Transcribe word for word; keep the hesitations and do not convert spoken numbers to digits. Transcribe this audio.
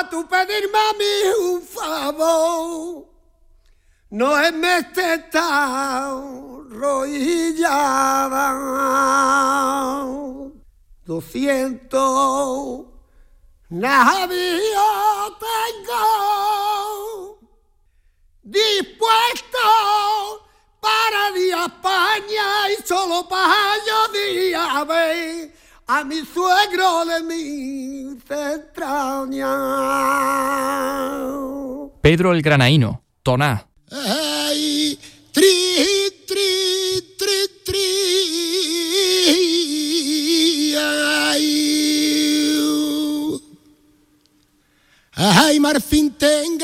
pa' tu pedirme a mí un favor. No es me estado rollada. Doscientos navíos tengo dispuesto para día España y solo para yo día ver a mi suegro de mi entrañas. Pedro el Granaíno, Toná. Ay, tri, tri, tri, tri, ay, ay, Marfín tengo